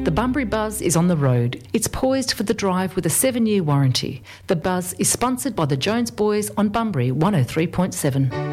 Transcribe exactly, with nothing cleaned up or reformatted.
The Bunbury Buzz is on the road. It's poised for the drive with a seven-year warranty. The Buzz is sponsored by the Jones Boys on Bunbury one oh three point seven.